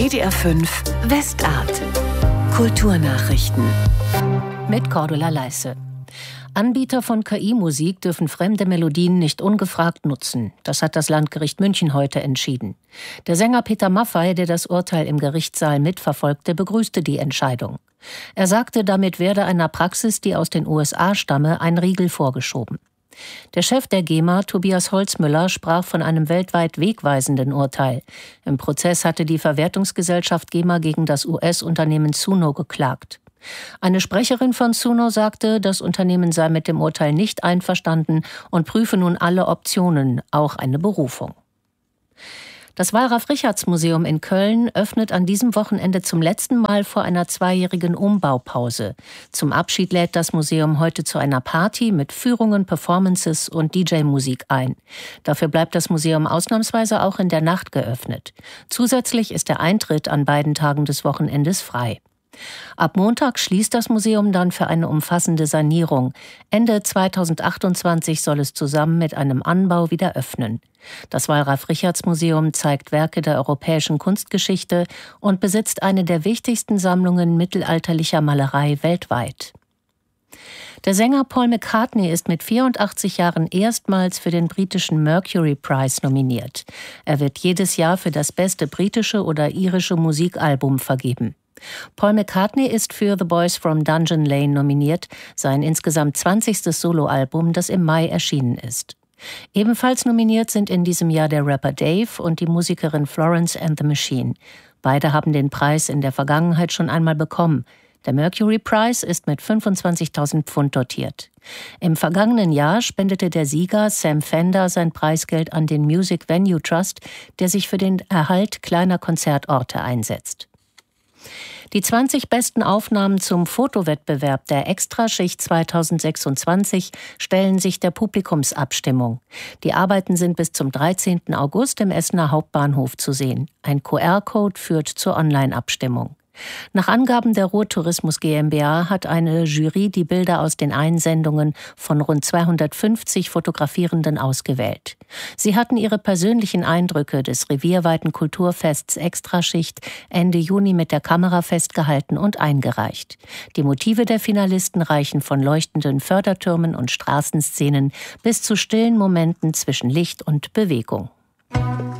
WDR 5 Westart. Kulturnachrichten. Mit Cordula Leisse. Anbieter von KI-Musik dürfen fremde Melodien nicht ungefragt nutzen. Das hat das Landgericht München heute entschieden. Der Sänger Peter Maffay, der das Urteil im Gerichtssaal mitverfolgte, begrüßte die Entscheidung. Er sagte, damit werde einer Praxis, die aus den USA stamme, ein Riegel vorgeschoben. Der Chef der GEMA, Tobias Holzmüller, sprach von einem weltweit wegweisenden Urteil. Im Prozess hatte die Verwertungsgesellschaft GEMA gegen das US-Unternehmen Suno geklagt. Eine Sprecherin von Suno sagte, das Unternehmen sei mit dem Urteil nicht einverstanden und prüfe nun alle Optionen, auch eine Berufung. Das Wallraf-Richartz-Museum in Köln öffnet an diesem Wochenende zum letzten Mal vor einer 2-jährigen Umbaupause. Zum Abschied lädt das Museum heute zu einer Party mit Führungen, Performances und DJ-Musik ein. Dafür bleibt das Museum ausnahmsweise auch in der Nacht geöffnet. Zusätzlich ist der Eintritt an beiden Tagen des Wochenendes frei. Ab Montag schließt das Museum dann für eine umfassende Sanierung. Ende 2028 soll es zusammen mit einem Anbau wieder öffnen. Das Wallraf-Richartz-Museum zeigt Werke der europäischen Kunstgeschichte und besitzt eine der wichtigsten Sammlungen mittelalterlicher Malerei weltweit. Der Sänger Paul McCartney ist mit 84 Jahren erstmals für den britischen Mercury Prize nominiert. Er wird jedes Jahr für das beste britische oder irische Musikalbum vergeben. Paul McCartney ist für The Boys from Dungeon Lane nominiert, sein insgesamt 20. Soloalbum, das im Mai erschienen ist. Ebenfalls nominiert sind in diesem Jahr der Rapper Dave und die Musikerin Florence and the Machine. Beide haben den Preis in der Vergangenheit schon einmal bekommen. Der Mercury Prize ist mit 25.000 Pfund dotiert. Im vergangenen Jahr spendete der Sieger Sam Fender sein Preisgeld an den Music Venue Trust, der sich für den Erhalt kleiner Konzertorte einsetzt. Die 20 besten Aufnahmen zum Fotowettbewerb der Extraschicht 2026 stellen sich der Publikumsabstimmung. Die Arbeiten sind bis zum 13. August im Essener Hauptbahnhof zu sehen. Ein QR-Code führt zur Online-Abstimmung. Nach Angaben der Ruhrtourismus GmbH hat eine Jury die Bilder aus den Einsendungen von rund 250 Fotografierenden ausgewählt. Sie hatten ihre persönlichen Eindrücke des revierweiten Kulturfests Extraschicht Ende Juni mit der Kamera festgehalten und eingereicht. Die Motive der Finalisten reichen von leuchtenden Fördertürmen und Straßenszenen bis zu stillen Momenten zwischen Licht und Bewegung.